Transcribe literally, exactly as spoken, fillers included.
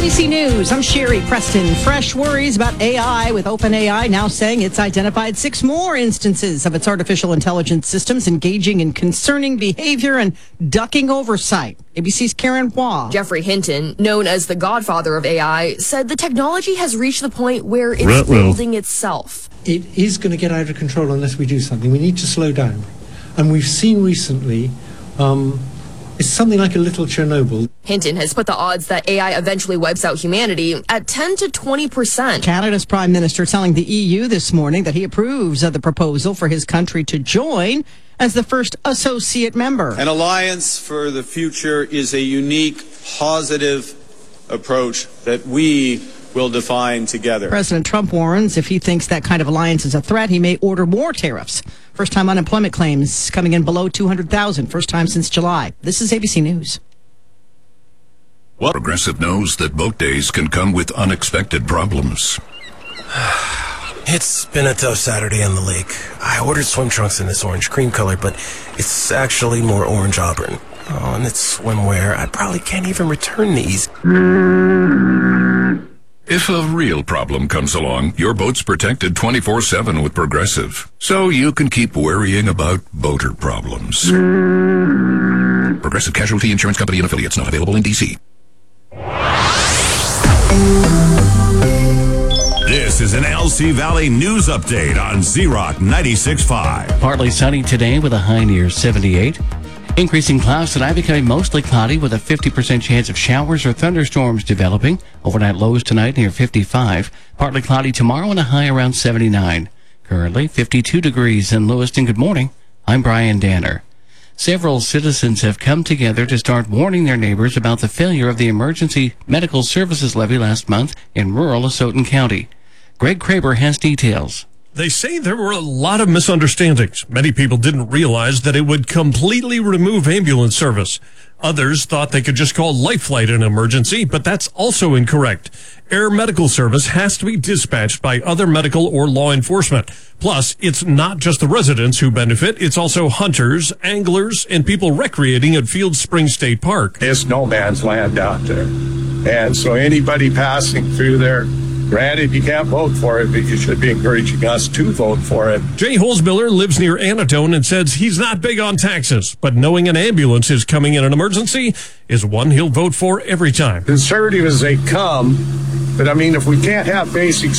B C News, I'm Sherry Preston. Fresh worries about A I, with OpenAI now saying it's identified six more instances of its artificial intelligence systems engaging in concerning behavior and ducking oversight. A B C's Karen Hua. Geoffrey Hinton, known as the godfather of A I, said the technology has reached the point where it's Ruh-roh. building itself. It is going to get out of control unless we do something. We need to slow down. And we've seen recently... Um, It's something like a little Chernobyl. Hinton has put the odds that A I eventually wipes out humanity at ten to twenty percent. Canada's Prime Minister telling the E U this morning that he approves of the proposal for his country to join as the first associate member. An alliance for the future is a unique, positive approach that we will define together. President Trump warns if he thinks that kind of alliance is a threat, he may order more tariffs. First-time unemployment claims coming in below two hundred thousand, first time since July. This is A B C News. Well, Progressive knows that boat days can come with unexpected problems. It's been a tough Saturday on the lake. I ordered swim trunks in this orange cream color, but it's actually more orange auburn. Oh, and it's swimwear. I probably can't even return these. If a real problem comes along, your boat's protected twenty-four seven with Progressive, so you can keep worrying about boater problems. Progressive Casualty Insurance Company and Affiliates, not available in D C. This is an L C Valley News Update on Z-Rock ninety-six point five. Partly sunny today with a high near seventy-eight. Increasing clouds tonight, becoming mostly cloudy with a fifty percent chance of showers or thunderstorms developing. Overnight lows tonight near fifty-five. Partly cloudy tomorrow and a high around seventy-nine. Currently fifty-two degrees in Lewiston. Good morning. I'm Brian Danner. Several citizens have come together to start warning their neighbors about the failure of the Emergency Medical Services Levy last month in rural Asotin County. Greg Kraber has details. They say there were a lot of misunderstandings. Many people didn't realize that it would completely remove ambulance service. Others thought they could just call Life Flight an emergency, but that's also incorrect. Air medical service has to be dispatched by other medical or law enforcement. Plus, it's not just the residents who benefit, it's also hunters, anglers, and people recreating at Field Spring State Park. It's no man's land out there. And so anybody passing through there, granted, you can't vote for it, but you should be encouraging us to vote for it. Jay Holzmiller lives near Anatone and says he's not big on taxes, but knowing an ambulance is coming in an emergency is one he'll vote for every time. Conservative as they come, but I mean, if we can't have basic